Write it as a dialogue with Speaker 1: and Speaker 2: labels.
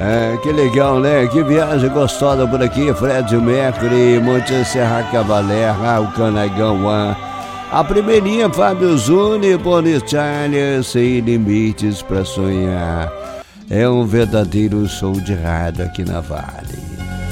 Speaker 1: Que legal, né? Que viagem gostosa por aqui. Fred Mercury, Monte Serra Cavaleira, o Canagão One. A primeirinha, Fábio Zuni, Bonnie Charlie, Sem Limites pra Sonhar. É um verdadeiro show de rádio aqui na Vale.